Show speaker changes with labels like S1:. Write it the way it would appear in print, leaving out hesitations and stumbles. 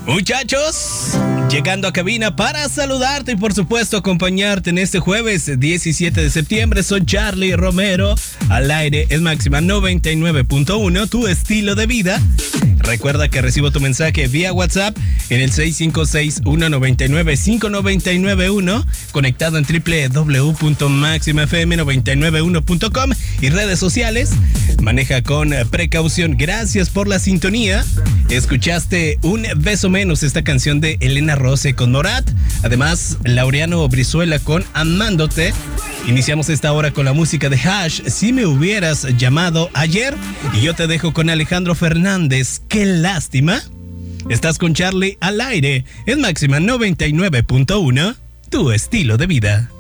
S1: Muchachos, llegando a cabina para saludarte y por supuesto acompañarte en este jueves 17 de septiembre. Soy Charlie Romero, al aire es Máxima 99.1, tu estilo de vida. Recuerda que recibo tu mensaje vía WhatsApp en el 656-199-5991, conectado en www.maximafm991.com y redes sociales. Maneja con precaución. Gracias por la sintonía. Escuchaste Un Beso Menos, esta canción de Elena Rose con Morat. Además, Laureano Brizuela con Amándote. Iniciamos esta hora con la música de Hash, Si me hubieras llamado ayer. Y yo te dejo con Alejandro Fernández, Qué lástima. Estás con Charlie al aire en Máxima 99.1, tu estilo de vida.